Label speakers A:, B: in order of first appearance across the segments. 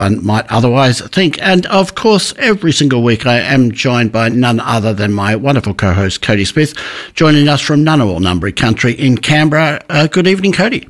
A: one might otherwise think. And, of course, every single week I am joined by none other than my wonderful co-host, Cody Smith, joining us from Ngunnawal Ngambri country in Canberra. Good evening, Cody.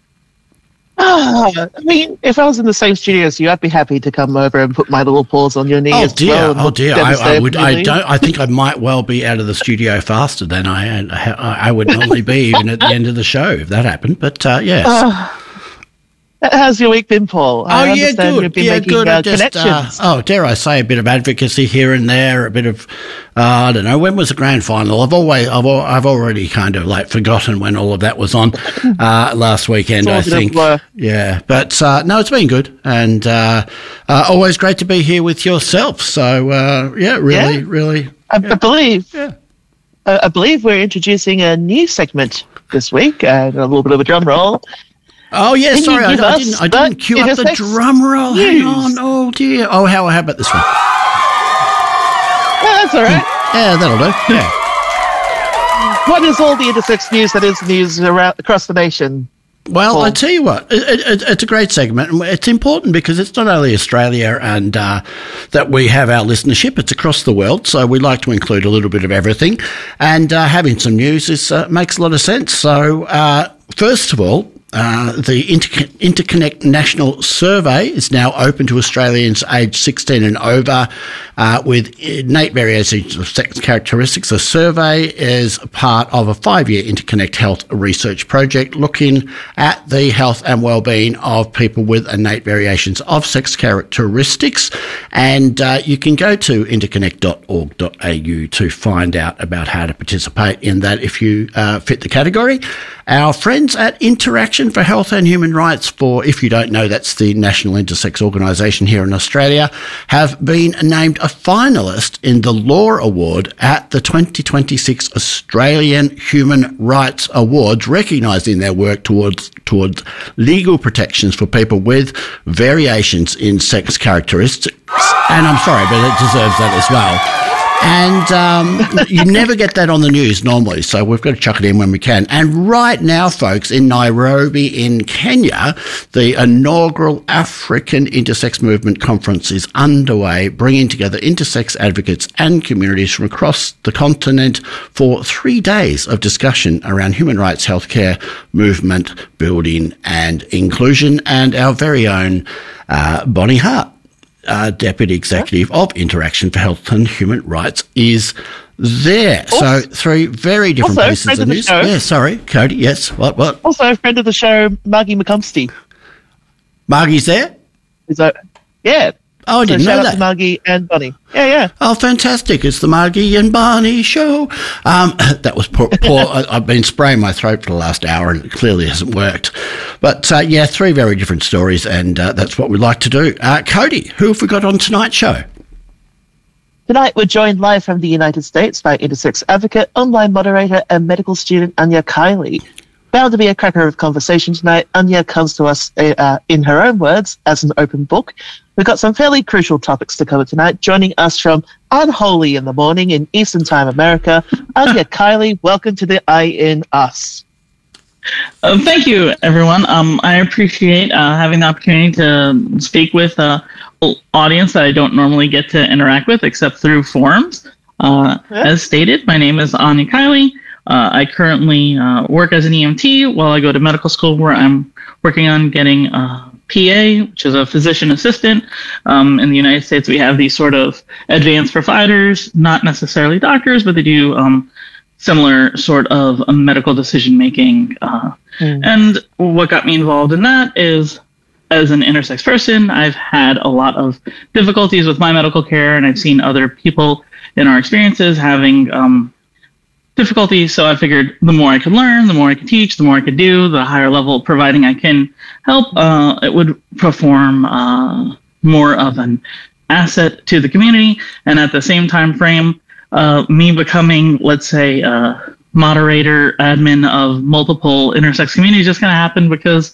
B: I mean, if I was in the same studio as you, I'd be happy to come over and put my little paws on your knee.
A: Oh
B: as
A: dear!
B: well
A: Oh dear! I would. I don't. I think I might well be out of the studio faster than I would normally be, even at the end of the show, if that happened. But yes.
B: How's your week been, Paul?
A: Oh, yeah, good. Good.
B: Connections.
A: Dare I say, a bit of advocacy here and there, a bit of, I don't know, when was the grand final? I've already kind of like forgotten when all of that was on last weekend, I think. Yeah, but no, it's been good, and always great to be here with yourself. So really.
B: I believe we're introducing a new segment this week, a little bit of a drum roll.
A: Oh, yeah, sorry, I didn't cue up the drum roll. Hang on, oh, dear. Oh, how about this one?
B: Yeah, that's all right.
A: Yeah, that'll do, yeah.
B: What is all the intersex news that is news across the nation?
A: Well, Paul? I tell you what, it's a great segment. It's important because it's not only Australia and that we have our listenership, it's across the world, so we like to include a little bit of everything. And having some news makes a lot of sense. So, first of all, the Interconnect National Survey is now open to Australians aged 16 and over with innate variations of sex characteristics. The survey is part of a 5-year Interconnect Health research project looking at the health and well-being of people with innate variations of sex characteristics. And you can go to interconnect.org.au to find out about how to participate in that if you fit the category. Our friends at Interaction for Health and Human Rights, if you don't know, that's the national intersex organisation here in Australia, have been named a finalist in the Law Award at the 2026 Australian Human Rights Awards, recognising their work towards legal protections for people with variations in sex characteristics. And I'm sorry, but it deserves that as well. And you never get that on the news normally, so we've got to chuck it in when we can. And right now, folks, in Nairobi in Kenya, the inaugural African Intersex Movement Conference is underway, bringing together intersex advocates and communities from across the continent for 3 days of discussion around human rights, healthcare, movement, building and inclusion. And our very own Bonnie Hart, Deputy Executive of Interaction for Health and Human Rights, is there. So 3 very different pieces of news. Yeah, sorry, Cody. Yes, what?
B: Also, a friend of the show, Margie McComsty.
A: Margie's there?
B: Yeah.
A: Oh, I didn't know that.
B: Shout out to Margie and Bonnie. Yeah.
A: Oh, fantastic. It's the Margie and Bonnie show. That was poor. I've been spraying my throat for the last hour and it clearly hasn't worked. But, 3 very different stories, and that's what we like to do. Cody, who have we got on tonight's show?
B: Tonight, we're joined live from the United States by intersex advocate, online moderator, and medical student Anya Kiley. Bound to be a cracker of conversation tonight, Anya comes to us, in her own words, as an open book. We've got some fairly crucial topics to cover tonight. Joining us from unholy in the morning in Eastern Time America, Anya Kiley, welcome to the I in Us.
C: Thank you, everyone. I appreciate having the opportunity to speak with an audience that I don't normally get to interact with except through forums. As stated, my name is Anya Kiley. I currently work as an EMT while I go to medical school, where I'm working on getting PA, which is a physician assistant. In the United States, we have these sort of advanced providers, not necessarily doctors, but they do similar sort of medical decision making. And what got me involved in that is, as an intersex person, I've had a lot of difficulties with my medical care, and I've seen other people in our experiences having difficulties. So I figured the more I could learn, the more I could teach, the more I could do, the higher level providing I can help, it would perform more of an asset to the community. And at the same time frame, me becoming, let's say, moderator, admin of multiple intersex communities just kind of happened because,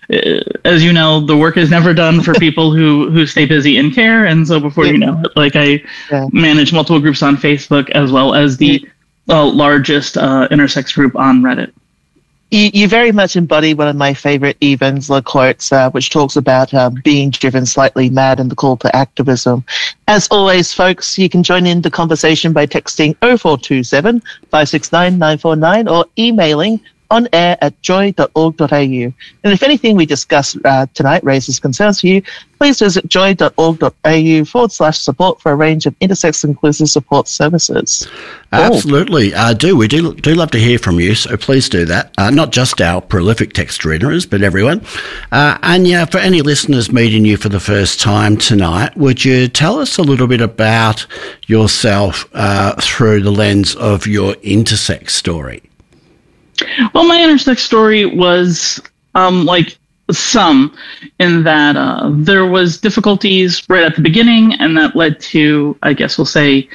C: as you know, the work is never done for people who stay busy in care. And so before you know it, like I manage multiple groups on Facebook as well as the largest intersex group on Reddit.
B: You very much embody one of my favorite Eve Ensler quotes, which talks about being driven slightly mad and the call to activism. As always, folks, you can join in the conversation by texting 0427 569 949 or emailing onair@joy.org.au. And if anything we discuss tonight raises concerns for you, please visit joy.org.au/support for a range of intersex inclusive support services.
A: Absolutely. We do love to hear from you, so please do that. Not just our prolific text readers, but everyone. Anya, for any listeners meeting you for the first time tonight, would you tell us a little bit about yourself through the lens of your intersex story?
C: Well, my intersex story was like some, in that there was difficulties right at the beginning, and that led to, I guess we'll say,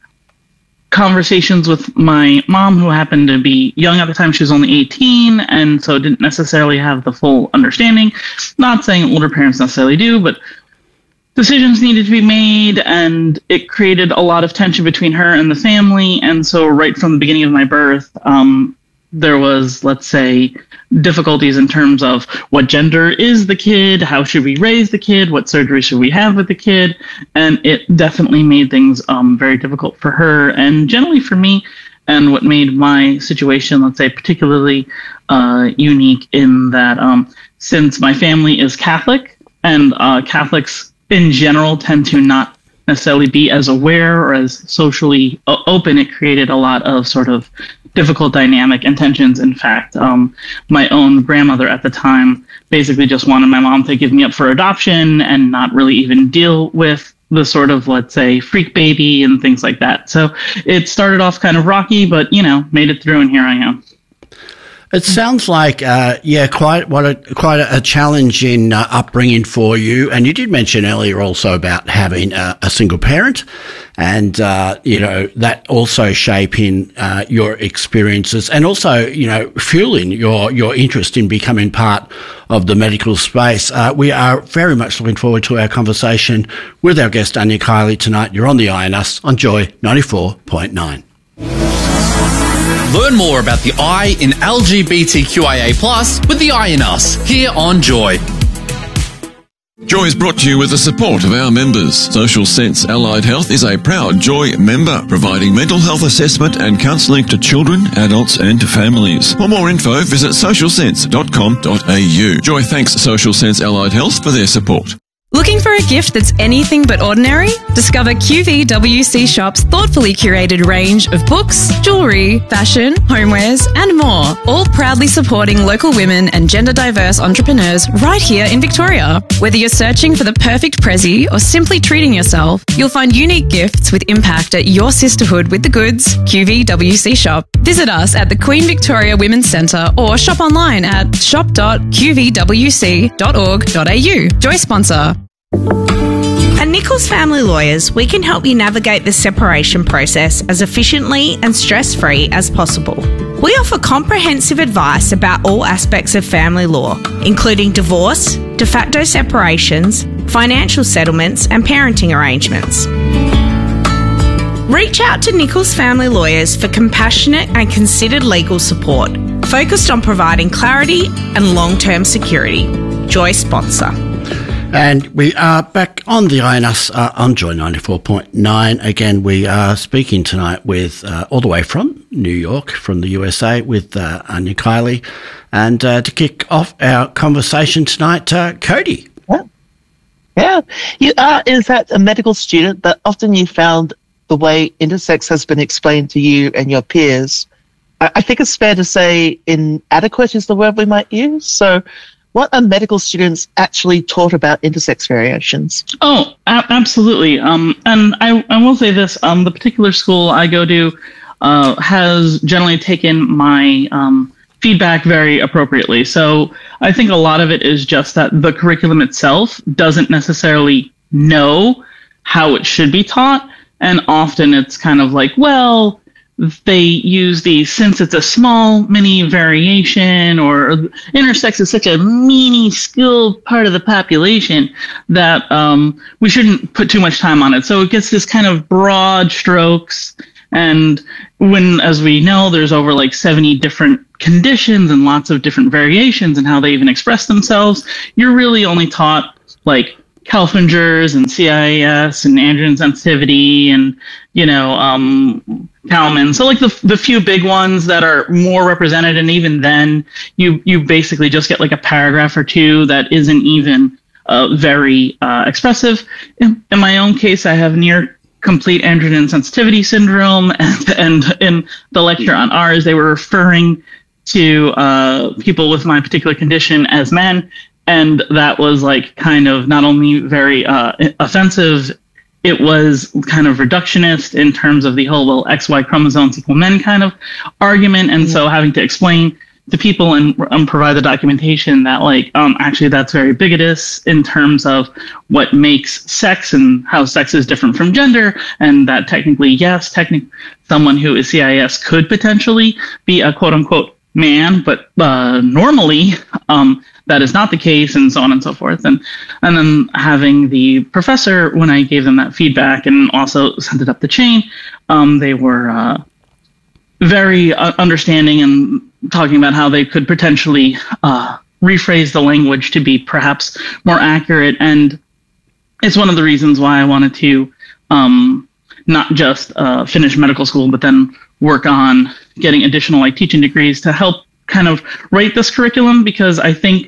C: conversations with my mom, who happened to be young at the time. She was only 18, and so didn't necessarily have the full understanding. Not saying older parents necessarily do, but decisions needed to be made, and it created a lot of tension between her and the family. And so right from the beginning of my birth, there was, let's say, difficulties in terms of what gender is the kid, how should we raise the kid, what surgery should we have with the kid, and it definitely made things very difficult for her and generally for me. And what made my situation, let's say, particularly unique in that since my family is Catholic, and Catholics in general tend to not necessarily be as aware or as socially open, it created a lot of sort of difficult dynamic and tensions. In fact, my own grandmother at the time basically just wanted my mom to give me up for adoption and not really even deal with the sort of, let's say, freak baby and things like that. So it started off kind of rocky, but, made it through, and here I am.
A: It sounds like, quite a challenging upbringing for you. And you did mention earlier also about having a single parent, and that also shaping your experiences, and also fueling your interest in becoming part of the medical space. We are very much looking forward to our conversation with our guest Anya Kiley tonight. You're on the Eye on Us on Joy 94.9.
D: Learn more about the I in LGBTQIA+ with the Eye in Us here on Joy.
E: Joy is brought to you with the support of our members. Social Sense Allied Health is a proud Joy member, providing mental health assessment and counselling to children, adults and families. For more info, visit socialsense.com.au. Joy thanks Social Sense Allied Health for their support.
F: Looking for a gift that's anything but ordinary? Discover QVWC Shop's thoughtfully curated range of books, jewellery, fashion, homewares and more, all proudly supporting local women and gender diverse entrepreneurs right here in Victoria. Whether you're searching for the perfect prezi or simply treating yourself, you'll find unique gifts with impact at your sisterhood with the goods, QVWC Shop. Visit us at the Queen Victoria Women's Centre or shop online at shop.qvwc.org.au. Joy sponsor.
G: At Nichols Family Lawyers, we can help you navigate the separation process as efficiently and stress-free as possible. We offer comprehensive advice about all aspects of family law, including divorce, de facto separations, financial settlements and parenting arrangements. Reach out to Nichols Family Lawyers for compassionate and considered legal support, focused on providing clarity and long-term security. Joy sponsor.
A: And we are back on the Eye on Us on Joy 94.9. Again, we are speaking tonight with, all the way from New York, from the USA, with Anya Kiley. And to kick off our conversation tonight, Cody.
B: Yeah. You are, in fact, a medical student, but often you found the way intersex has been explained to you and your peers, I think it's fair to say inadequate is the word we might use. So what are medical students actually taught about intersex variations?
C: Oh, absolutely. And I will say this, the particular school I go to has generally taken my feedback very appropriately. So I think a lot of it is just that the curriculum itself doesn't necessarily know how it should be taught. And often it's kind of like, well, they use since it's a small mini variation, or intersex is such a minuscule part of the population that we shouldn't put too much time on it. So it gets this kind of broad strokes. And when, as we know, there's over like 70 different conditions and lots of different variations and how they even express themselves. You're really only taught like Kelfingers and CIAS and androgen sensitivity and, Kalman. So like the few big ones that are more represented, and even then you basically just get like a paragraph or two that isn't even very expressive. In my own case, I have near complete androgen sensitivity syndrome, and in the lecture on ours, they were referring to people with my particular condition as men. And that was like kind of not only very offensive, it was kind of reductionist in terms of the whole, well, XY chromosomes equal men kind of argument. And so having to explain to people and provide the documentation that like, actually that's very bigotous in terms of what makes sex and how sex is different from gender. And that technically, yes, someone who is CIS could potentially be a quote unquote man, but normally, that is not the case, and so on and so forth. And then having the professor, when I gave them that feedback and also sent it up the chain, they were very understanding and talking about how they could potentially rephrase the language to be perhaps more accurate. And it's one of the reasons why I wanted to not just finish medical school, but then work on getting additional like teaching degrees to help kind of write this curriculum, because I think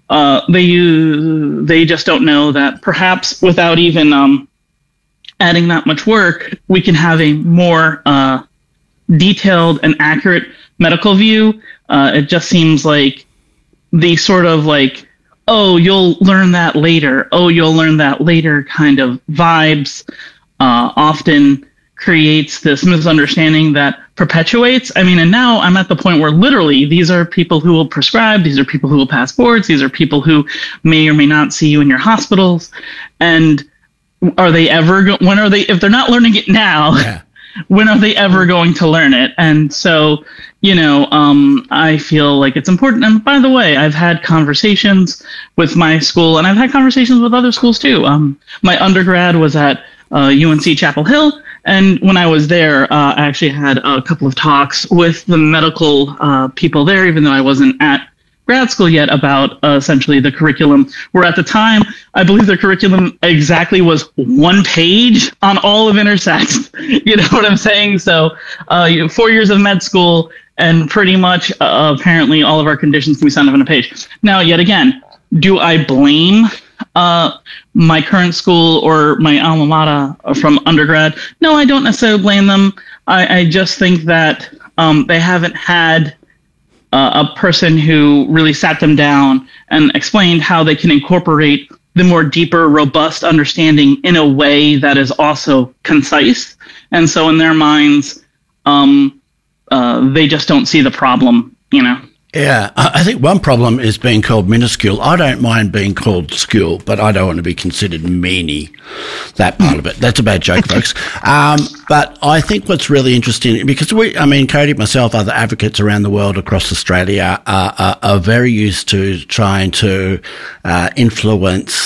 C: they just don't know that perhaps without even adding that much work, we can have a more detailed and accurate medical view. It just seems like the sort of like, oh, you'll learn that later. Oh, you'll learn that later kind of vibes often creates this misunderstanding that perpetuates. I mean, and now I'm at the point where literally these are people who will prescribe, these are people who will pass boards, these are people who may or may not see you in your hospitals. And are they ever, if they're not learning it now, when are they ever going to learn it? And so, I feel like it's important. And by the way, I've had conversations with my school, and I've had conversations with other schools too. My undergrad was at UNC Chapel Hill. And when I was there, I actually had a couple of talks with the medical people there, even though I wasn't at grad school yet, about essentially the curriculum, where at the time, I believe the curriculum exactly was 1 page on all of intersex. You know what I'm saying? So 4 years of med school, and pretty much apparently all of our conditions can be signed up on a page. Now, yet again, do I blame my current school or my alma mater from undergrad? No, I don't necessarily blame them. I just think that they haven't had a person who really sat them down and explained how they can incorporate the more deeper, robust understanding in a way that is also concise. And so in their minds, they just don't see the problem,
A: Yeah, I think one problem is being called minuscule. I don't mind being called school, but I don't want to be considered meanie, that part of it. That's a bad joke, folks. But I think what's really interesting, because Cody, myself, other advocates around the world across Australia are very used to trying to influence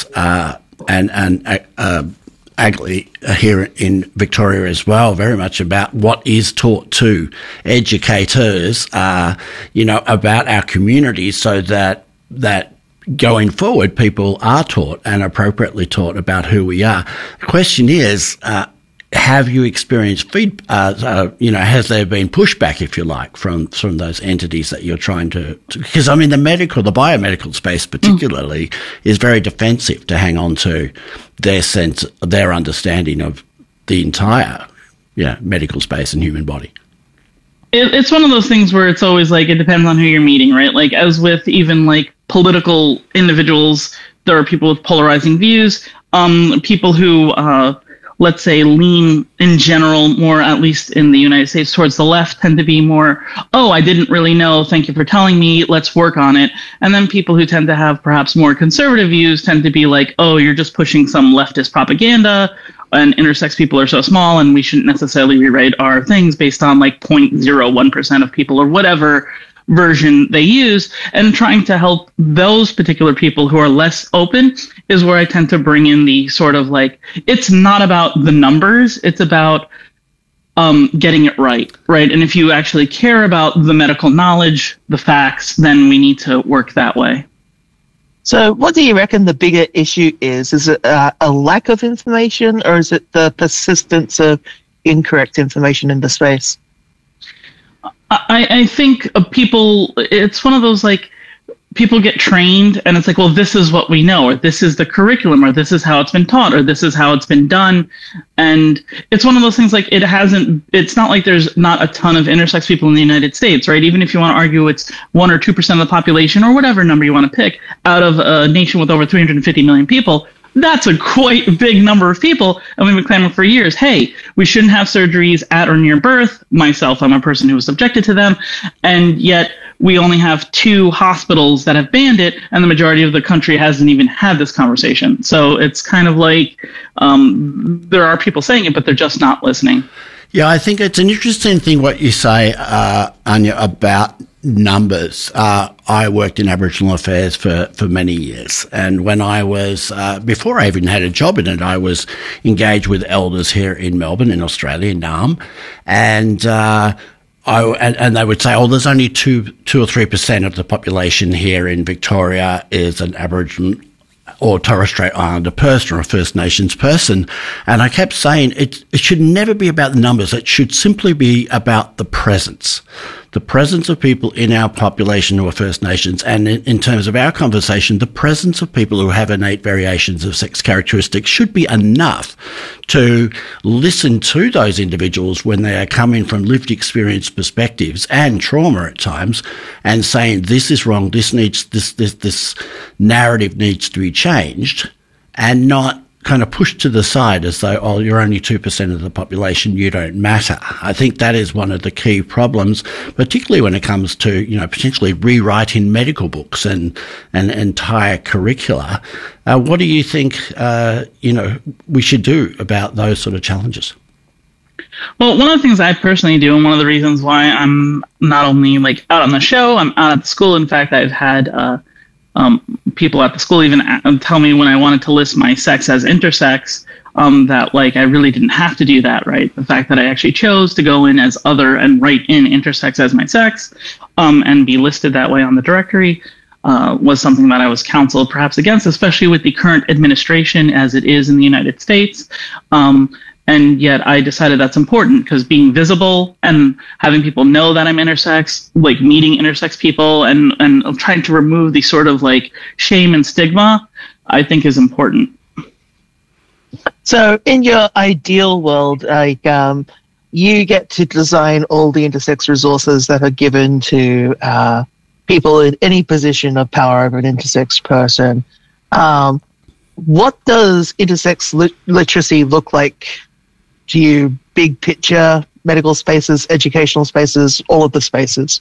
A: and actually here in Victoria as well, very much about what is taught to educators, about our community, so that going forward, people are taught and appropriately taught about who we are. The question is, have you experienced has there been pushback, if you like, from those entities that you're trying to, because the biomedical space particularly is very defensive to hang on to their understanding of the entire medical space and human body.
C: It's one of those things where it's always like, it depends on who you're meeting, right? Like, as with even like political individuals, there are people with polarizing views, people who let's say lean in general more, at least in the United States, towards the left, tend to be more, oh, I didn't really know, thank you for telling me, let's work on it. And then people who tend to have perhaps more conservative views tend to be like, oh, you're just pushing some leftist propaganda, and intersex people are so small, and we shouldn't necessarily rewrite our things based on like 0.01% of people or whatever version they use. And trying to help those particular people who are less open is where I tend to bring in the sort of like, it's not about the numbers, it's about getting it right. And if you actually care about the medical knowledge, the facts, then we need to work that way.
B: So what do you reckon the bigger issue is? Is it a lack of information, or is it the persistence of incorrect information in the space?
C: I think people, it's one of those, like, people get trained and it's like, well, this is what we know, or this is the curriculum, or this is how it's been taught, or this is how it's been done. And it's one of those things, like, it's not like there's not a ton of intersex people in the United States, right? Even if you want to argue it's 1 or 2% of the population, or whatever number you want to pick, out of a nation with over 350 million people, that's a quite big number of people. And we've been clamoring for years, hey, we shouldn't have surgeries at or near birth. Myself, I'm a person who was subjected to them. And yet we only have 2 hospitals that have banned it, and the majority of the country hasn't even had this conversation. So it's kind of like there are people saying it, but they're just not listening.
A: Yeah, I think it's an interesting thing what you say, Anya, about numbers. I worked in Aboriginal affairs for many years, and when I was, before I even had a job in it, I was engaged with elders here in Melbourne, in Australia, in Naarm, and they would say, oh, there's only 2 or 3% of the population here in Victoria is an Aboriginal or Torres Strait Islander person or a First Nations person. And I kept saying it should never be about the numbers. It should simply be about the presence of people in our population who are First Nations. And in terms of our conversation, the presence of people who have innate variations of sex characteristics should be enough to listen to those individuals when they are coming from lived experience perspectives and trauma at times, and saying this is wrong, this narrative needs to be changed, and not kind of pushed to the side as though, oh, you're only 2% of the population, you don't matter. I think that is one of the key problems, particularly when it comes to, potentially rewriting medical books and entire curricula. What do you think, we should do about those sort of challenges?
C: Well, one of the things I personally do, and one of the reasons why I'm not only out on the show, I'm out at the school. In fact, I've had people at the school even tell me when I wanted to list my sex as intersex, that I really didn't have to do that, right? The fact that I actually chose to go in as other and write in intersex as my sex, and be listed that way on the directory, was something that I was counseled perhaps against, especially with the current administration as it is in the United States. And yet I decided that's important, because being visible and having people know that I'm intersex, meeting intersex people and trying to remove the sort of shame and stigma, I think is important.
B: So in your ideal world, you get to design all the intersex resources that are given to people in any position of power over an intersex person. What does intersex literacy look like to you? Big picture, medical spaces, educational spaces, all of the spaces?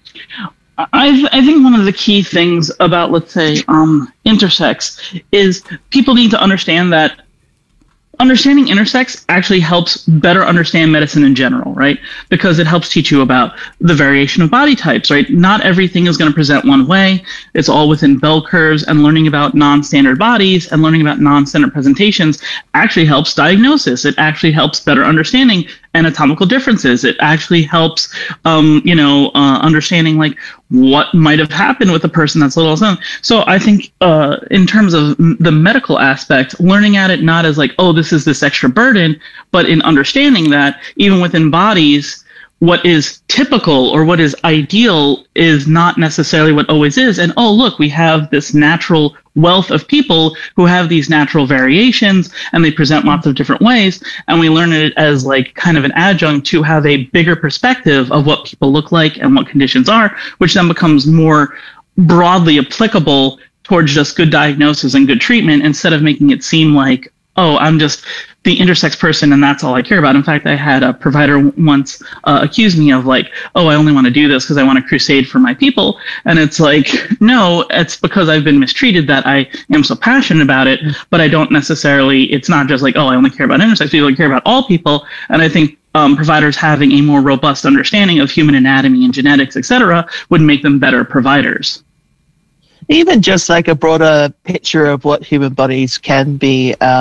C: I think one of the key things about, let's say, intersex is people need to understand that understanding intersex actually helps better understand medicine in general, right? Because it helps teach you about the variation of body types, right? Not everything is going to present one way. It's all within bell curves, and learning about non-standard bodies and learning about non-standard presentations actually helps diagnosis. It actually helps better understanding anatomical differences. It actually helps, understanding what might have happened with a person that's little known. So I think in terms of the medical aspect, learning at it not as oh, this is this extra burden, but in understanding that even within bodies, what is typical or what is ideal is not necessarily what always is. And oh, look, we have this natural wealth of people who have these natural variations, and they present lots of different ways. And we learn it as kind of an adjunct to have a bigger perspective of what people look like and what conditions are, which then becomes more broadly applicable towards just good diagnosis and good treatment, instead of making it seem like, oh, I'm just the intersex person and that's all I care about. In fact, I had a provider once accuse me of oh, I only want to do this because I want to crusade for my people. And it's no, it's because I've been mistreated that I am so passionate about it, but I don't necessarily, it's not just oh, I only care about intersex people, I care about all people. And I think providers having a more robust understanding of human anatomy and genetics, etc., would make them better providers.
B: Even just a broader picture of what human bodies can be.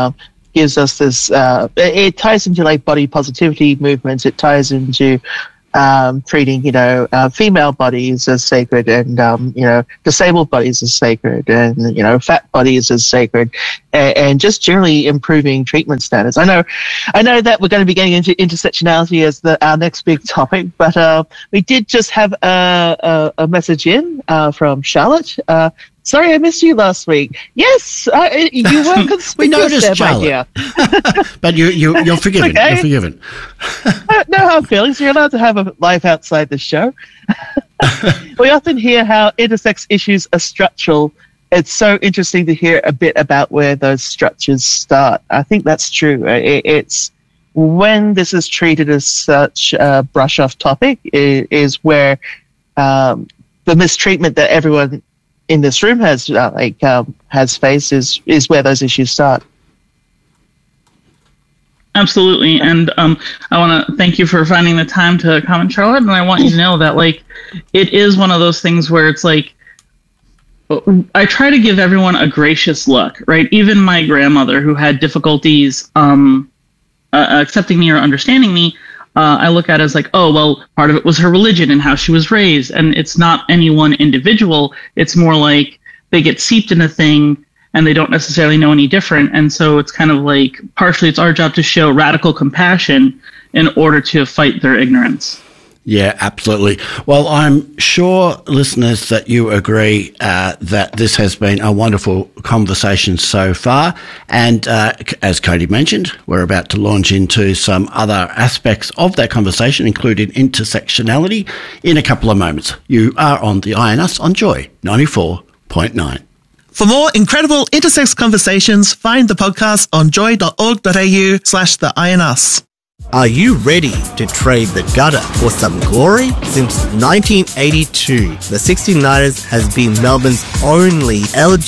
B: gives us this. It ties into like body positivity movements. It ties into treating, female bodies as sacred, and disabled bodies as sacred, and fat bodies as sacred, and just generally improving treatment standards. I know that we're going to be getting into intersectionality as our next big topic, but we did just have a message in from Charlotte. Sorry, I missed you last week. Yes, you were conspicuous.
A: We noticed,
B: there,
A: Charlotte. But you're forgiven.
B: Okay.
A: You're forgiven.
B: No hard feelings. You're allowed to have a life outside the show. We often hear how intersex issues are structural. It's so interesting to hear a bit about where those structures start. I think that's true. It's when this is treated as such a brush-off topic is where the mistreatment that everyone in this room has faced is where those issues start.
C: Absolutely, and I want to thank you for finding the time to comment, Charlotte. And I want you to know that it is one of those things where it's I try to give everyone a gracious look, right? Even my grandmother, who had difficulties accepting me or understanding me, I look at it as part of it was her religion and how she was raised. And it's not any one individual. It's more like they get seeped in a thing and they don't necessarily know any different. And so it's kind of partially it's our job to show radical compassion in order to fight their ignorance.
A: Yeah, absolutely. Well, I'm sure, listeners, that you agree that this has been a wonderful conversation so far. And as Cody mentioned, we're about to launch into some other aspects of that conversation, including intersectionality, in a couple of moments. You are on the INUS on Joy 94.9.
H: For more incredible intersex conversations, find the podcast on joy.org.au/the INUS.
I: Are you ready to trade the gutter for some glory? Since 1982, the 69ers has been Melbourne's only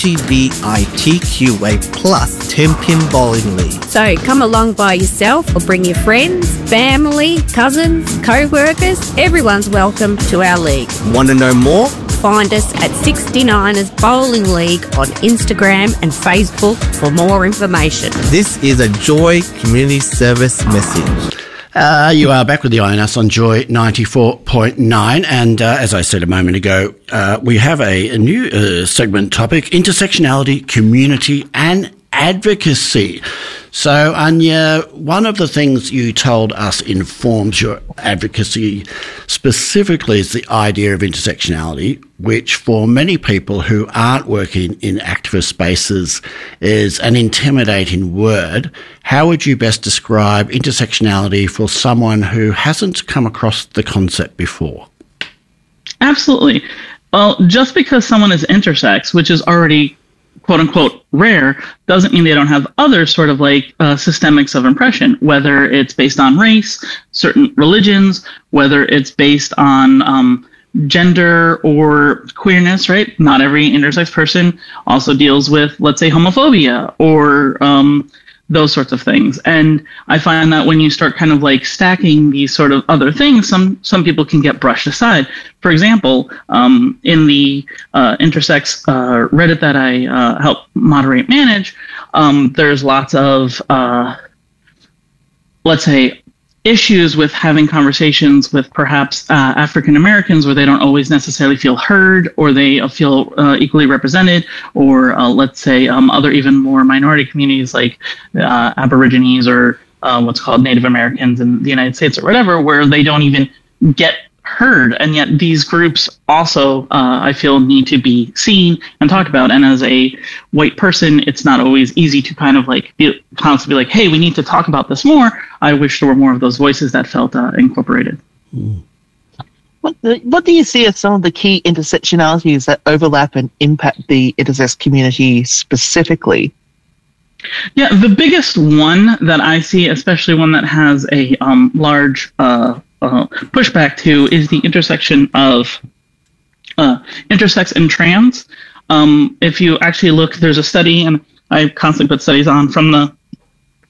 I: LGBTQA+ 10-pin bowling league.
J: So come along by yourself or bring your friends, family, cousins, co-workers. Everyone's welcome to our league.
I: Want to know more?
J: Find us at 69ers Bowling League on Instagram and Facebook for more information.
I: This is a Joy Community Service message.
A: You are back with the INUS on Joy 94.9, and as I said a moment ago, we have a new segment topic, intersectionality, community and advocacy. So, Anya, one of the things you told us informs your advocacy specifically is the idea of intersectionality, which for many people who aren't working in activist spaces is an intimidating word. How would you best describe intersectionality for someone who hasn't come across the concept before?
C: Absolutely. Well, just because someone is intersex, which is already quote unquote rare, doesn't mean they don't have other sort of systemics of oppression, whether it's based on race, certain religions, whether it's based on gender or queerness, right? Not every intersex person also deals with, let's say, homophobia or those sorts of things. And I find that when you start kind of stacking these sort of other things, some people can get brushed aside. For example, in the intersex Reddit that I help moderate manage, there's lots of, let's say, issues with having conversations with perhaps African Americans where they don't always necessarily feel heard or they feel equally represented, or let's say other even more minority communities like Aborigines or what's called Native Americans in the United States or whatever, where they don't even get heard. And yet these groups also, I feel, need to be seen and talked about. And as a white person, it's not always easy to kind of constantly be hey, we need to talk about this more. I wish there were more of those voices that felt incorporated.
B: What do you see as some of the key intersectionalities that overlap and impact the intersex community specifically?
C: Yeah, the biggest one that I see, especially one that has a large pushback to, is the intersection of intersex and trans. If you actually look, there's a study, and I constantly put studies on from the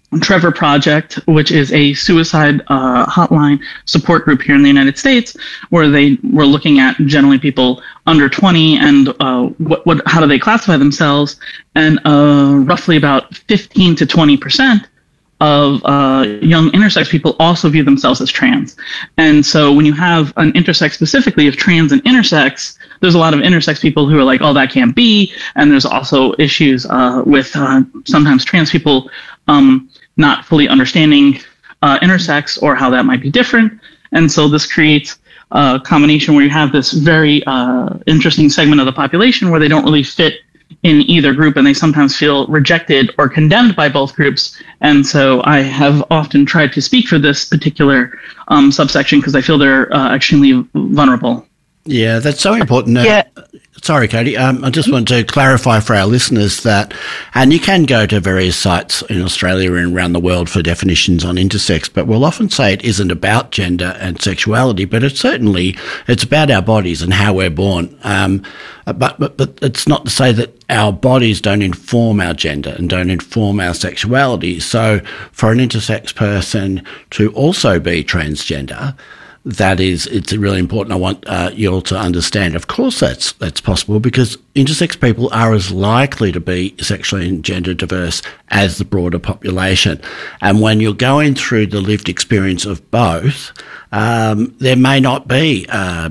C: Trevor Project, which is a suicide hotline support group here in the United States, where they were looking at generally people under 20 and how do they classify themselves, and roughly about 15 to 20% of young intersex people also view themselves as trans. And so when you have an intersex specifically of trans and intersex, there's a lot of intersex people who are like, oh, that can't be. And there's also issues with sometimes trans people not fully understanding intersex or how that might be different. And so this creates a combination where you have this very interesting segment of the population where they don't really fit in either group, and they sometimes feel rejected or condemned by both groups. And so I have often tried to speak for this particular subsection because I feel they're extremely vulnerable.
A: Yeah, that's so important. Sorry, Katie. I just want to clarify for our listeners that, and you can go to various sites in Australia and around the world for definitions on intersex, but we'll often say it isn't about gender and sexuality, but it's about our bodies and how we're born. But it's not to say that our bodies don't inform our gender and don't inform our sexuality. So for an intersex person to also be transgender, it's really important. I want you all to understand. Of course, that's possible because intersex people are as likely to be sexually and gender diverse as the broader population. And when you're going through the lived experience of both, there may not be,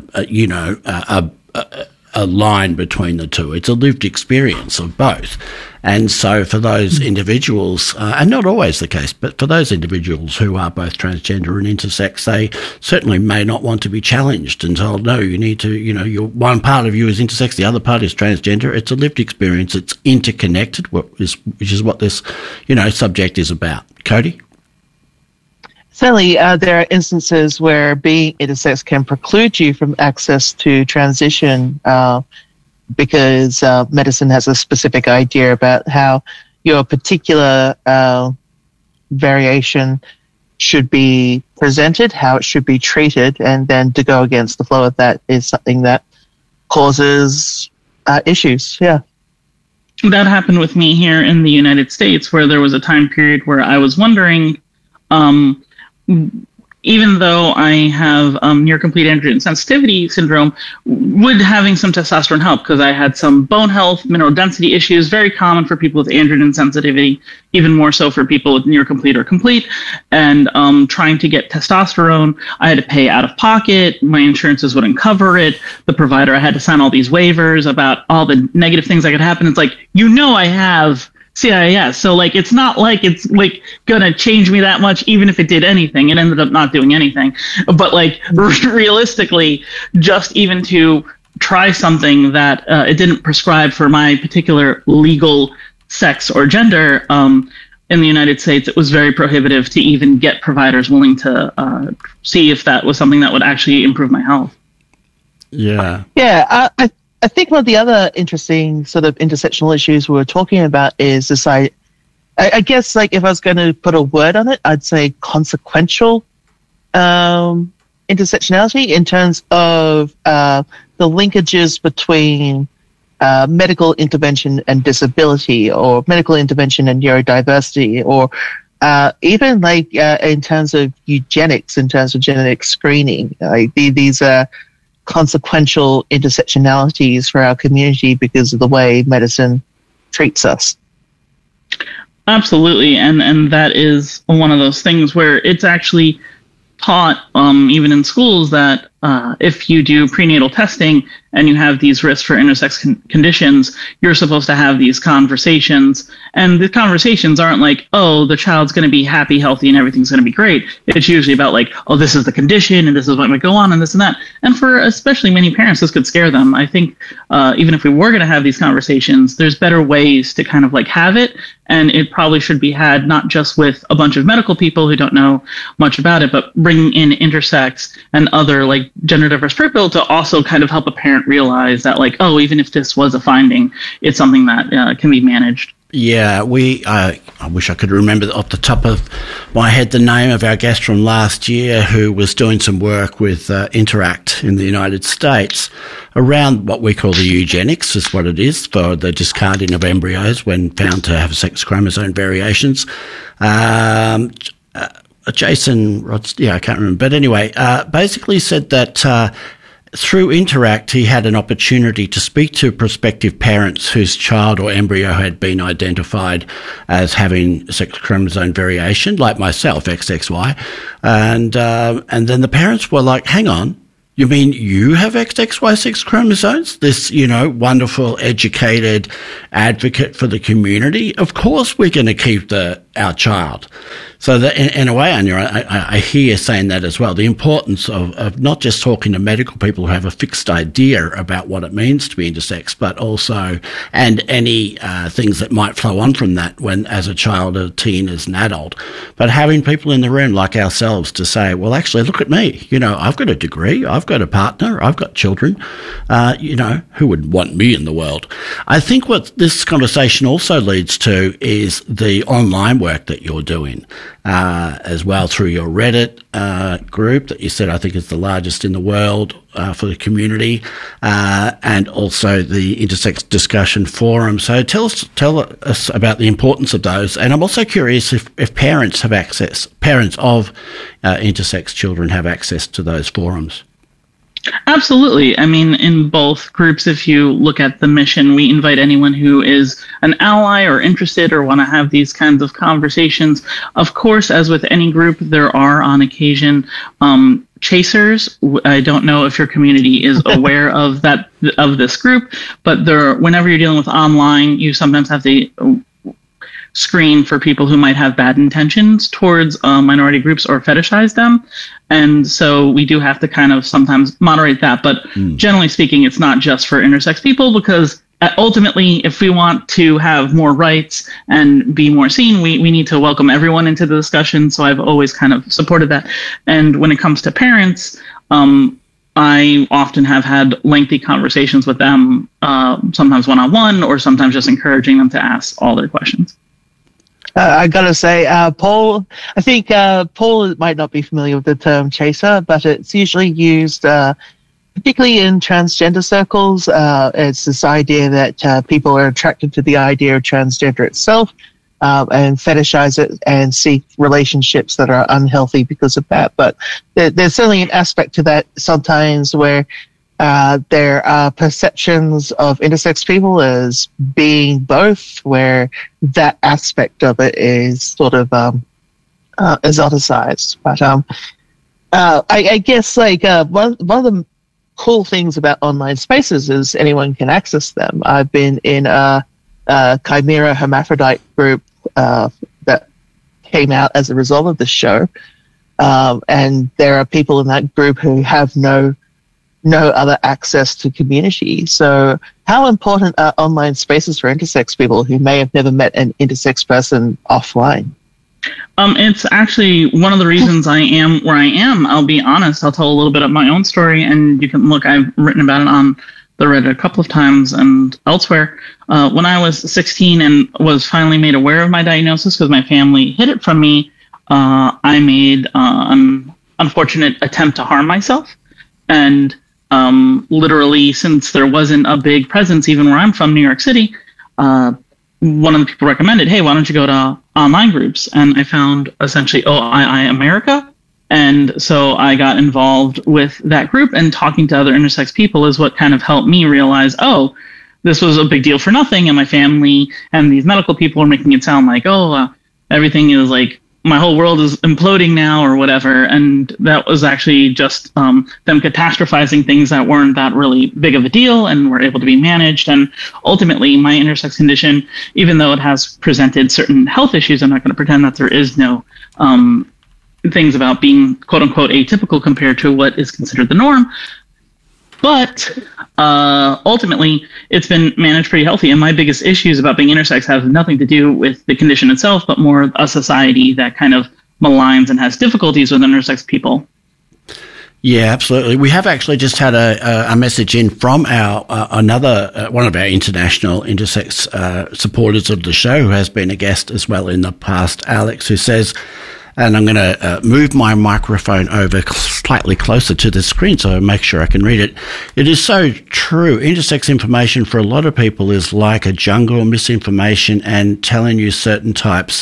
A: a line between the two. It's a lived experience of both. And so for those individuals, and not always the case, but for those individuals who are both transgender and intersex, they certainly may not want to be challenged and told, no, you need to, one part of you is intersex, the other part is transgender. It's a lived experience. It's interconnected, which is what this, subject is about. Cody?
B: Certainly, there are instances where being intersex can preclude you from access to transition because medicine has a specific idea about how your particular variation should be presented, how it should be treated, and then to go against the flow of that is something that causes issues. Yeah.
C: That happened with me here in the United States, where there was a time period where I was wondering, even though I have near complete androgen sensitivity syndrome, would having some testosterone help? Because I had some bone health, mineral density issues, very common for people with androgen sensitivity, even more so for people with near complete or complete. And trying to get testosterone, I had to pay out of pocket. My insurances wouldn't cover it. The provider, I had to sign all these waivers about all the negative things that could happen. It's like, I have CIS. So it's not like it's gonna change me that much, even if it did anything. It ended up not doing anything. But realistically, just even to try something that it didn't prescribe for my particular legal sex or gender, in the United States, it was very prohibitive to even get providers willing to see if that was something that would actually improve my health.
A: Yeah.
B: Yeah. I think one of the other interesting sort of intersectional issues we were talking about is this. I guess if I was going to put a word on it, I'd say consequential intersectionality in terms of the linkages between medical intervention and disability, or medical intervention and neurodiversity, or even in terms of eugenics, in terms of genetic screening. These are consequential intersectionalities for our community because of the way medicine treats us.
C: Absolutely, and that is one of those things where it's actually taught, even in schools, that if you do prenatal testing and you have these risks for intersex conditions, you're supposed to have these conversations. And the conversations aren't like, oh, the child's going to be happy, healthy, and everything's going to be great. It's usually about oh, this is the condition, and this is what might go on, and this and that. And for especially many parents, this could scare them. I think even if we were going to have these conversations, there's better ways to kind of have it. And it probably should be had not just with a bunch of medical people who don't know much about it, but bringing in intersex and other gender diverse people to also kind of help a parent realize that oh, even if this was a finding, it's something that can be managed.
A: Yeah, I wish I could remember off the top of my head the name of our guest from last year who was doing some work with Interact in the United States around what we call the eugenics, is what it is, for the discarding of embryos when found to have sex chromosome variations. Jason Rods, I can't remember. But anyway, basically said that through Interact, he had an opportunity to speak to prospective parents whose child or embryo had been identified as having sex chromosome variation, like myself, XXY. And then the parents were like, hang on, you mean you have XXY sex chromosomes? This, wonderful, educated advocate for the community? Of course we're going to keep our child. So that in a way, Anya, I hear you saying that as well. The importance of not just talking to medical people who have a fixed idea about what it means to be intersex, but also, and any things that might flow on from that when as a child, a teen, as an adult. But having people in the room like ourselves to say, well, actually, look at me. I've got a degree. I've got a partner. I've got children. Who would want me in the world? I think what this conversation also leads to is the online work that you're doing. As well through your Reddit group that you said I think is the largest in the world for the community, and also the Intersex Discussion Forum. So tell us about the importance of those. And I'm also curious if parents of intersex children have access to those forums.
C: Absolutely. I mean, in both groups, if you look at the mission, we invite anyone who is an ally or interested or want to have these kinds of conversations. Of course, as with any group, there are on occasion chasers. I don't know if your community is aware of this group, but whenever you're dealing with online, you sometimes have to screen for people who might have bad intentions towards minority groups or fetishize them. And so we do have to kind of sometimes moderate that. But generally speaking, it's not just for intersex people, because ultimately, if we want to have more rights and be more seen, we need to welcome everyone into the discussion. So I've always kind of supported that. And when it comes to parents, I often have had lengthy conversations with them, sometimes one-on-one, or sometimes just encouraging them to ask all their questions.
B: I gotta say, Paul, I think Paul might not be familiar with the term chaser, but it's usually used, particularly in transgender circles. It's this idea that people are attracted to the idea of transgender itself, and fetishize it and seek relationships that are unhealthy because of that. But there's certainly an aspect to that sometimes where there are perceptions of intersex people as being both, where that aspect of it is sort of exoticized. But I guess one of the cool things about online spaces is anyone can access them. I've been in a Chimera Hermaphrodite group that came out as a result of this show, and there are people in that group who have no other access to community. So how important are online spaces for intersex people who may have never met an intersex person offline?
C: It's actually one of the reasons I am where I am. I'll be honest. I'll tell a little bit of my own story, and you can look. I've written about it on the Reddit a couple of times and elsewhere. When I was 16 and was finally made aware of my diagnosis because my family hid it from me, I made an unfortunate attempt to harm myself. And literally, since there wasn't a big presence, even where I'm from, New York City, one of the people recommended, hey, why don't you go to online groups? And I found essentially OII America. And so I got involved with that group, and talking to other intersex people is what kind of helped me realize, this was a big deal for nothing. And my family and these medical people are making it sound like, everything is like, my whole world is imploding now or whatever. And that was actually just them catastrophizing things that weren't that really big of a deal and were able to be managed. And ultimately, my intersex condition, even though it has presented certain health issues, I'm not going to pretend that there is no things about being quote unquote atypical compared to what is considered the norm. But ultimately, it's been managed pretty healthy. And my biggest issues about being intersex have nothing to do with the condition itself, but more a society that kind of maligns and has difficulties with intersex people.
A: Yeah, absolutely. We have actually just had a message in from our another one of our international intersex supporters of the show, who has been a guest as well in the past, Alex, who says, and I'm going to move my microphone over slightly closer to the screen so I make sure I can read it. It is so true. Intersex information for a lot of people is like a jungle of misinformation, and telling you certain types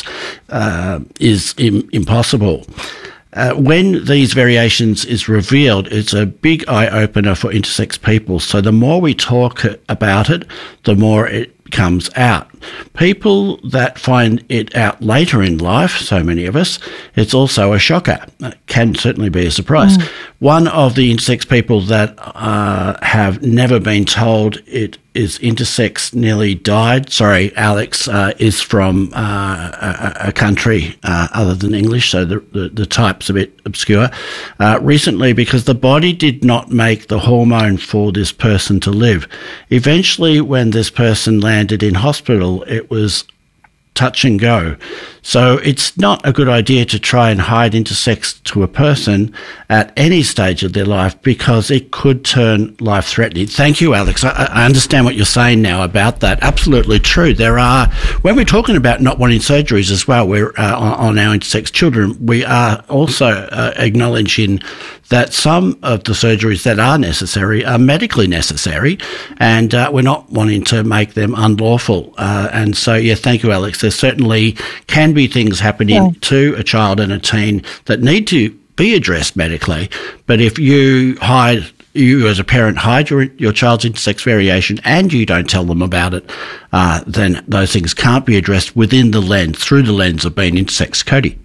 A: is impossible. When these variations is revealed, it's a big eye-opener for intersex people. So the more we talk about it, the more it comes out. People that find it out later in life, so many of us, it's also a shocker. It can certainly be a surprise. One of the intersex people that have never been told it is intersex nearly died. Sorry, Alex is from a country other than English, so the type's a bit obscure. Recently, because the body did not make the hormone for this person to live. Eventually, when this person landed in hospital, it was touch and go. So it's not a good idea to try and hide intersex to a person at any stage of their life, because it could turn life-threatening. Thank you, Alex. I understand what you're saying now about that. Absolutely true. There are, when we're talking about not wanting surgeries as well, we're on our intersex children, we are also acknowledging that some of the surgeries that are necessary are medically necessary, and we're not wanting to make them unlawful. And so, yeah, thank you, Alex. There certainly can be things happening to a child and a teen that need to be addressed medically. But if you as a parent hide your child's intersex variation and you don't tell them about it, then those things can't be addressed through the lens of being intersex. Cody.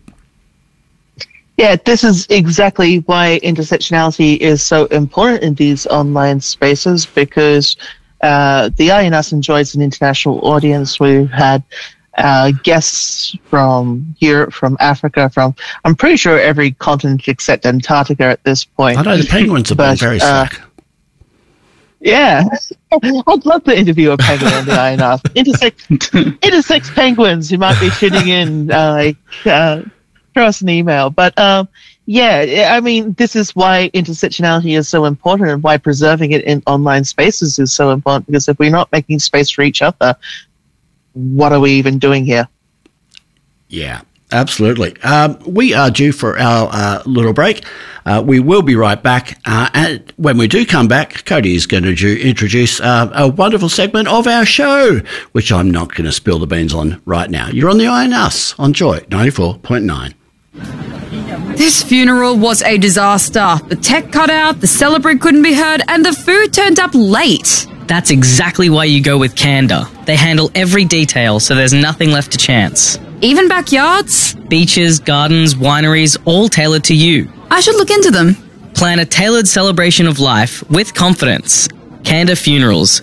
B: Yeah, this is exactly why intersectionality is so important in these online spaces, because the INS enjoys an international audience. We've had guests from Europe, from Africa, I'm pretty sure every continent except Antarctica at this point.
A: I know the penguins have been very slack.
B: Yeah, I'd love to interview a penguin on the INS. Intersex penguins who might be tuning in, throw us an email. But yeah, I mean, this is why intersectionality is so important, and why preserving it in online spaces is so important, because if we're not making space for each other, what are we even doing here? Yeah,
A: absolutely. We are due for our little break. We will be right back. And when we do come back, Cody is going to introduce a wonderful segment of our show, which I'm not going to spill the beans on right now. You're on the INS on Joy 94.9.
F: This funeral was a disaster. The tech cut out, the celebrant couldn't be heard, and the food turned up late.
K: That's exactly why you go with Canada. They handle every detail, so there's nothing left to chance.
F: Even backyards?
K: Beaches, gardens, wineries, all tailored to you.
F: I should look into them.
K: Plan a tailored celebration of life with confidence. Canda Funerals.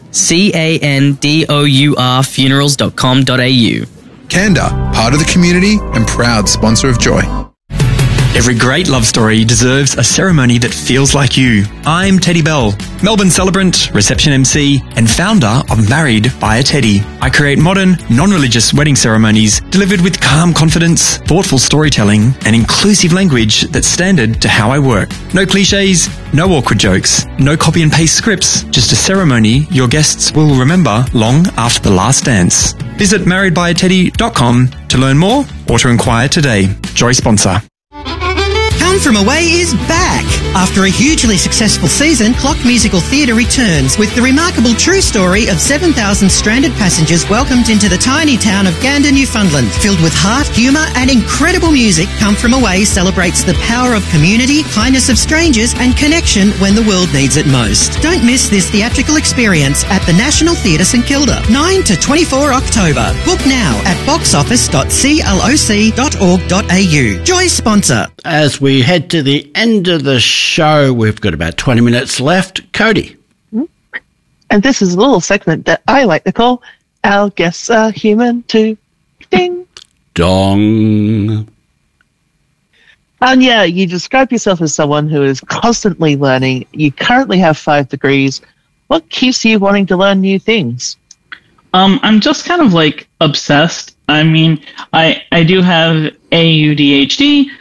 K: CANDOUR funerals.com.au.
L: Canda, part of the community and proud sponsor of Joy.
M: Every great love story deserves a ceremony that feels like you. I'm Teddy Bell, Melbourne celebrant, reception MC, and founder of Married by a Teddy. I create modern, non-religious wedding ceremonies delivered with calm confidence, thoughtful storytelling, and inclusive language that's standard to how I work. No cliches, no awkward jokes, no copy and paste scripts, just a ceremony your guests will remember long after the last dance. Visit marriedbyateddy.com to learn more or to inquire today. Joy sponsor.
N: Come From Away is back. After a hugely successful season, Clock Musical Theatre returns with the remarkable true story of 7,000 stranded passengers welcomed into the tiny town of Gander, Newfoundland. Filled with heart, humour and incredible music, Come From Away celebrates the power of community, kindness of strangers and connection when the world needs it most. Don't miss this theatrical experience at the National Theatre St Kilda, 9 to 24 October. Book now at boxoffice.cloc.org.au. Joy sponsor.
A: As we head to the end of the show, we've got about 20 minutes left. Cody.
B: And this is a little segment that I like to call Our Guests Are Human Too. Ding.
A: Dong.
B: And yeah, you describe yourself as someone who is constantly learning. You currently have 5 degrees. What keeps you wanting to learn new things?
C: I'm just kind of like obsessed. I mean, I do have ADHD,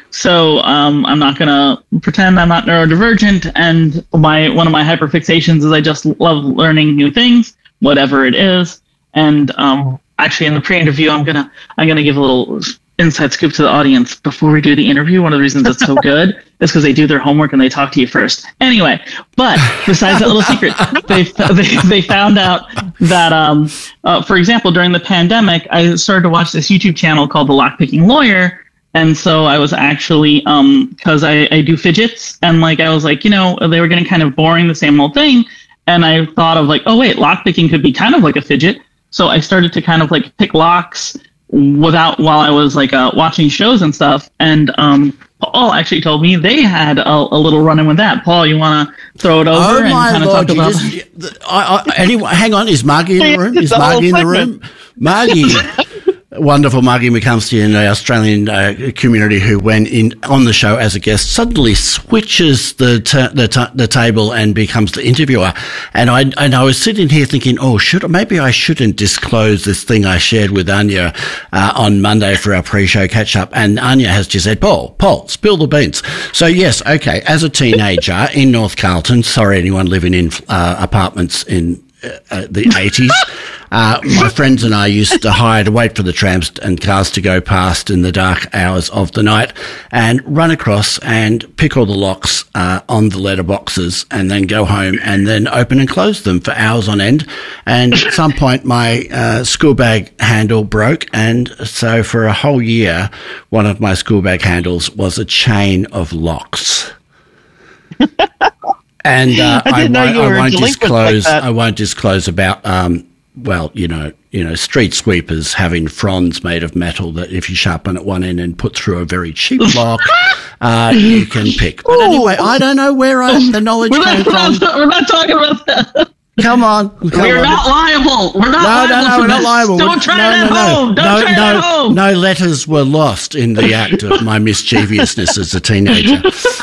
C: So I'm not going to pretend I'm not neurodivergent. And one of my hyperfixations is I just love learning new things, whatever it is. And actually, in the pre-interview, I'm gonna give a little inside scoop to the audience before we do the interview. One of the reasons it's so good is because they do their homework and they talk to you first. Anyway, but besides that little secret, they found out that, for example, during the pandemic, I started to watch this YouTube channel called The Lockpicking Lawyer. And so I was actually, because I do fidgets, and like I was like, they were getting kind of boring, the same old thing. And I thought of like, oh wait, lockpicking could be kind of like a fidget. So I started to kind of like pick locks while I was like watching shows and stuff. And Paul actually told me they had a little run-in with that. Paul, you want to throw it over and kind of talk about?
A: Anyway, hang on. Is Margie in the room? Is Margie in the room? Margie. Wonderful Margie McCumsty in the Australian community who went in on the show as a guest suddenly switches the table and becomes the interviewer. And I was sitting here thinking, maybe I shouldn't disclose this thing I shared with Anya on Monday for our pre-show catch-up. And Anya has just said, Paul, spill the beans. So yes, okay, as a teenager in North Carlton, sorry anyone living in apartments in the 80s. My friends and I used to wait for the trams and cars to go past in the dark hours of the night and run across and pick all the locks on the letterboxes and then go home and then open and close them for hours on end. And at some point my school bag handle broke, and so for a whole year one of my school bag handles was a chain of locks. And I won't disclose about street sweepers having fronds made of metal that if you sharpen at one end and put through a very cheap lock, you can pick. But anyway, I don't know where the knowledge came from.
C: We're not talking about that.
A: Come on.
C: We're not liable. We're not liable.
A: We're not liable.
C: Don't try it at home. Don't try it at home.
A: No letters were lost in the act of my mischievousness as a teenager.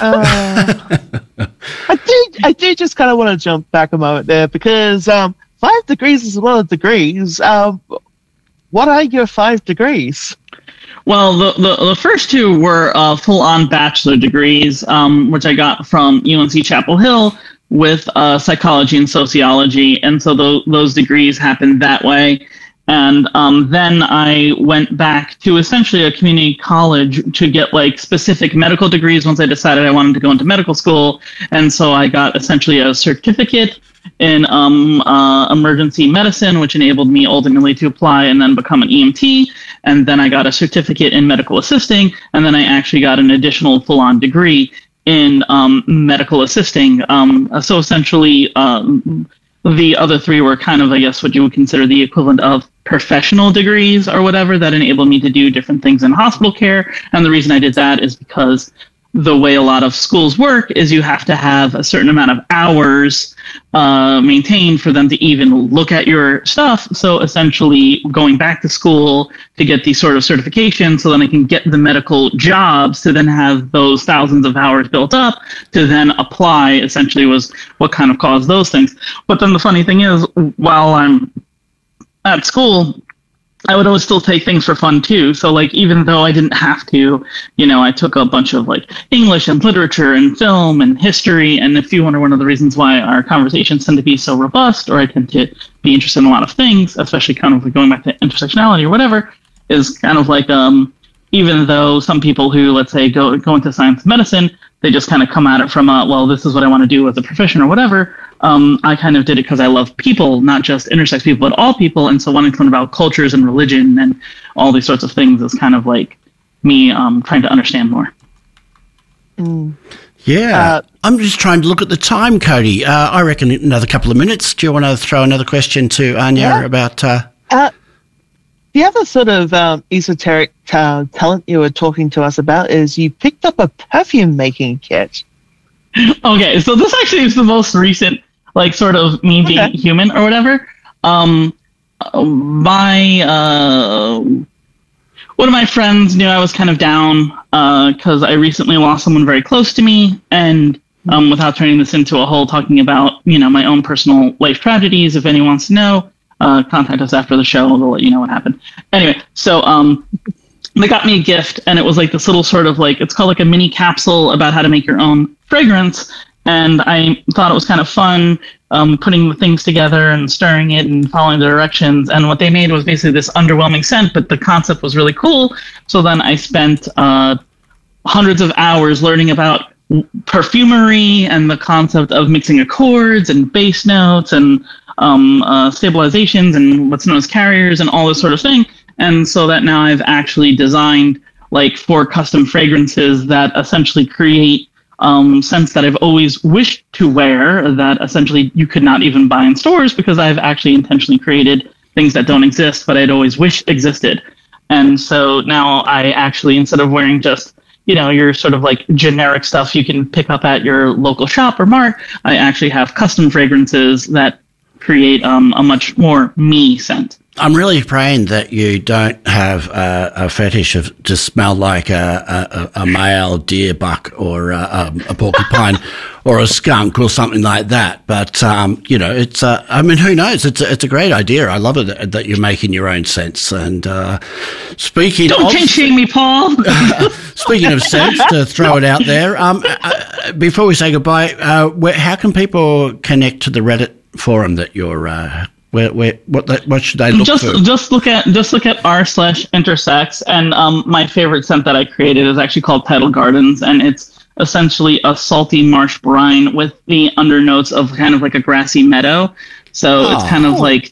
B: I do just kind of want to jump back a moment there because 5 degrees is a lot of degrees. What are your 5 degrees?
C: Well, the first two were full-on bachelor degrees, which I got from UNC Chapel Hill with psychology and sociology, and so those degrees happened that way. And then I went back to essentially a community college to get like specific medical degrees once I decided I wanted to go into medical school. And so I got essentially a certificate in emergency medicine, which enabled me ultimately to apply and then become an EMT. And then I got a certificate in medical assisting, and then I actually got an additional full-on degree in medical assisting. So essentially, the other three were kind of, I guess, what you would consider the equivalent of professional degrees or whatever that enabled me to do different things in hospital care. And the reason I did that is because the way a lot of schools work is you have to have a certain amount of hours maintained for them to even look at your stuff. So essentially going back to school to get these sort of certifications so then I can get the medical jobs to then have those thousands of hours built up to then apply essentially was what kind of caused those things. But then the funny thing is, while I'm at school, I would always still take things for fun too. So like, even though I didn't have to, I took a bunch of like English and literature and film and history. And if you wonder one of the reasons why our conversations tend to be so robust, or I tend to be interested in a lot of things, especially kind of like going back to intersectionality or whatever, is kind of like, even though some people who, let's say, go into science and medicine, they just kind of come at it from well, this is what I want to do as a profession or whatever. I kind of did it because I love people, not just intersex people, but all people. And so wanting to learn about cultures and religion and all these sorts of things is kind of like me trying to understand more.
A: Yeah. I'm just trying to look at the time, Cody. I reckon another couple of minutes. Do you want to throw another question to Anya about...
B: The other sort of esoteric talent you were talking to us about is you picked up a perfume making kit.
C: Okay, so this actually is the most recent, like, sort of me being human or whatever. One of my friends knew I was kind of down because I recently lost someone very close to me, and without turning this into a whole talking about, my own personal life tragedies, if anyone wants to know, contact us after the show. We'll let you know what happened. Anyway, so they got me a gift, and it was like this little sort of like, it's called like a mini capsule about how to make your own fragrance. And I thought it was kind of fun putting the things together and stirring it and following the directions. And what they made was basically this underwhelming scent, but the concept was really cool. So then I spent hundreds of hours learning about perfumery and the concept of mixing accords and bass notes and stabilizations and what's known as carriers and all this sort of thing. And so that now I've actually designed like 4 custom fragrances that essentially create scents that I've always wished to wear that essentially you could not even buy in stores, because I've actually intentionally created things that don't exist, but I'd always wished existed. And so now I actually, instead of wearing just, your sort of like generic stuff you can pick up at your local shop or mart, I actually have custom fragrances that create a much more me scent.
A: I'm really praying that you don't have a fetish of to smell like a male deer buck or a porcupine or a skunk or something like that. But, it's, who knows? It's a great idea. I love it that you're making your own scents. And speaking
C: Don't shame me, Paul.
A: Speaking of scents, to throw it out there, before we say goodbye, how can people connect to the Reddit forum that you're what should I look for?
C: Just look at r/intersex, and my favorite scent that I created is actually called Tidal Gardens, and it's essentially a salty marsh brine with the undernotes of kind of like a grassy meadow. So it's kind of like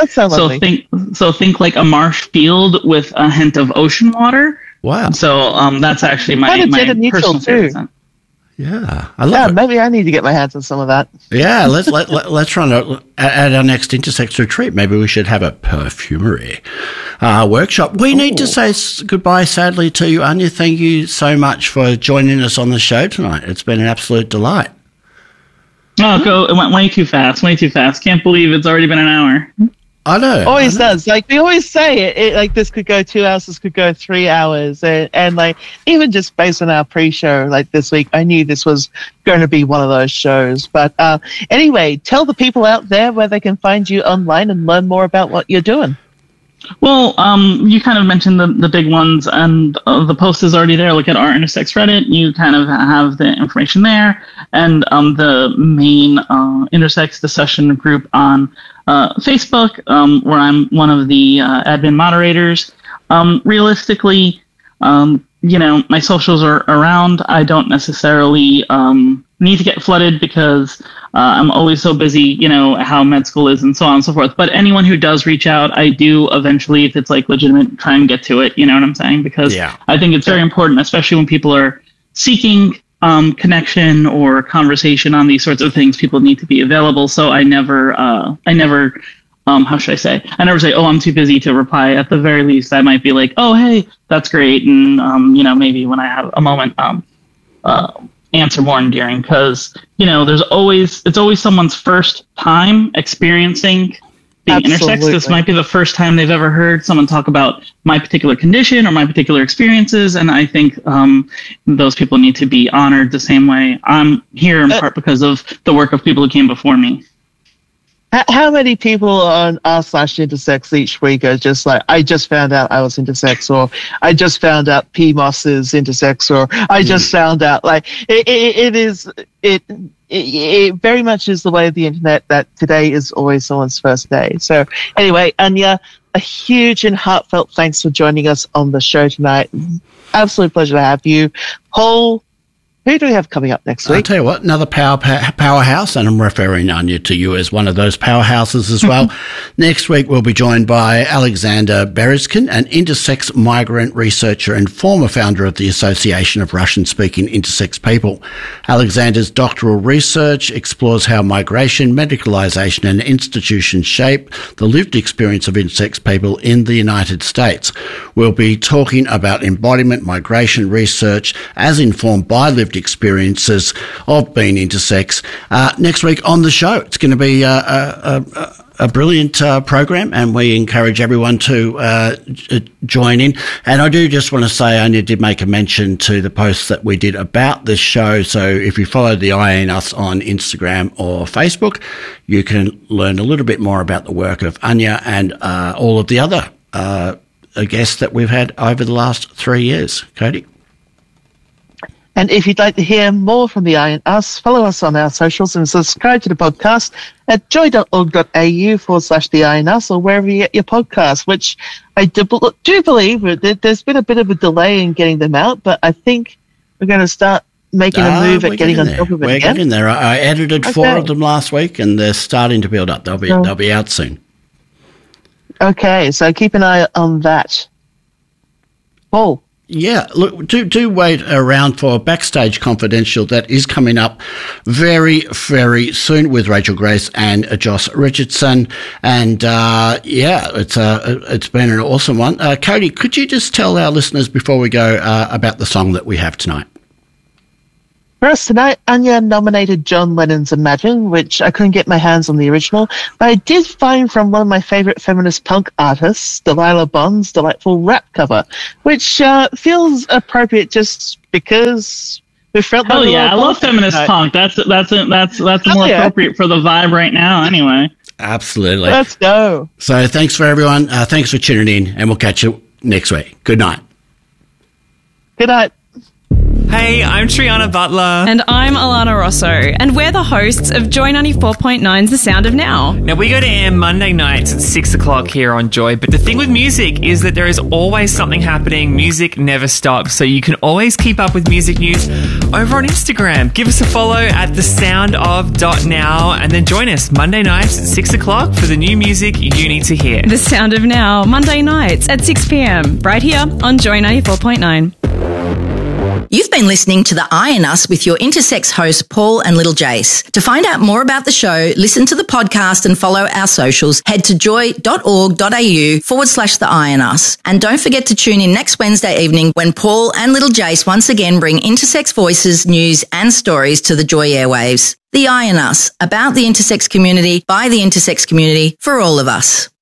C: think like a marsh field with a hint of ocean water.
A: Wow!
C: So that's actually my personal favorite scent.
A: Yeah, I love it.
B: Maybe I need to get my hands on some of that.
A: Yeah, let's run at our next Intersex retreat. Maybe we should have a perfumery workshop. We need to say goodbye, sadly, to you, Anya. Thank you so much for joining us on the show tonight. It's been an absolute delight.
C: Oh, it went way too fast. Can't believe it's already been an hour.
A: I know.
B: Always does. Like we always say, it like this could go 2 hours, this could go 3 hours, and like even just based on our pre-show, like this week, I knew this was going to be one of those shows. But anyway, tell the people out there where they can find you online and learn more about what you're doing.
C: Well, you kind of mentioned the big ones, and the post is already there. Look at our Intersex Reddit. You kind of have the information there, and the main Intersex discussion group on Facebook, where I'm one of the admin moderators. Realistically, my socials are around. I don't necessarily need to get flooded because I'm always so busy, how med school is and so on and so forth. But anyone who does reach out, I do eventually, if it's like legitimate, try and get to it. You know what I'm saying? Because I think it's very important, especially when people are seeking connection or conversation on these sorts of things. People need to be available. So I never, how should I say? I never say, oh, I'm too busy to reply. At the very least, I might be like, oh, hey, that's great. And, maybe when I have a moment, answer more endearing, because, it's always someone's first time experiencing being intersex. This might be the first time they've ever heard someone talk about my particular condition or my particular experiences. And I think those people need to be honored the same way I'm here, in part because of the work of people who came before me.
B: How many people on r/intersex each week are just like, I just found out I was intersex, or I just found out PMOS is intersex, or I just found out, like, it very much is the way of the internet that today is always someone's first day. So anyway, Anya, a huge and heartfelt thanks for joining us on the show tonight. Absolute pleasure to have you. Paul, who do we have coming up next week?
A: I'll tell you what, another powerhouse, and I'm referring, Anya, to you as one of those powerhouses as well. Next week, we'll be joined by Alexander Berezkin, an intersex migrant researcher and former founder of the Association of Russian-Speaking Intersex People. Alexander's doctoral research explores how migration, medicalization, and institutions shape the lived experience of intersex people in the United States. We'll be talking about embodiment migration research as informed by lived experiences of being intersex next week on the show. It's going to be a brilliant program, and we encourage everyone to join in. And I do just want to say, Anya did make a mention to the posts that we did about this show. So if you follow the Eye and Us on Instagram or Facebook, you can learn a little bit more about the work of Anya and all of the other guests that we've had over the last 3 years. Cody?
B: And if you'd like to hear more from the Eye and Us, follow us on our socials and subscribe to the podcast at joy.org.au/the Eye and Us, or wherever you get your podcasts, which I do believe that there's been a bit of a delay in getting them out, but I think we're going to start making a move at getting on top of it
A: We're
B: again.
A: getting there. I edited 4 of them last week, and they're starting to build up. They'll be out soon.
B: Okay, so keep an eye on that. Paul?
A: Yeah, look, do wait around for Backstage Confidential. That is coming up very, very soon with Rachel Grace and Josh Richardson. And, it's been an awesome one. Cody, could you just tell our listeners before we go about the song that we have tonight?
B: For us tonight, Anya nominated John Lennon's Imagine, which I couldn't get my hands on the original, but I did find from one of my favourite feminist punk artists, Delilah Bond's delightful rap cover, which feels appropriate just because we felt
C: like I love feminist punk. That's more appropriate for the vibe right now anyway.
A: Absolutely.
B: Let's go.
A: So thanks for everyone. Thanks for tuning in, and we'll catch you next week. Good night.
B: Good night.
M: Hey, I'm Triana Butler.
F: And I'm Alana Rosso, and we're the hosts of Joy 94.9's The Sound of Now.
M: Now, we go to air Monday nights at 6 o'clock here on Joy, but the thing with music is that there is always something happening. Music never stops, so you can always keep up with music news over on Instagram. Give us a follow at thesoundof.now, and then join us Monday nights at 6 o'clock for the new music you need to hear.
F: The Sound of Now, Monday nights at 6 p.m, right here on Joy 94.9.
O: You've been listening to The Eye and Us with your intersex hosts Paul and Little Jace. To find out more about the show, listen to the podcast and follow our socials, head to joy.org.au/The Eye and Us. And don't forget to tune in next Wednesday evening when Paul and Little Jace once again bring intersex voices, news and stories to the Joy airwaves. The Eye and Us, about the intersex community, by the intersex community, for all of us.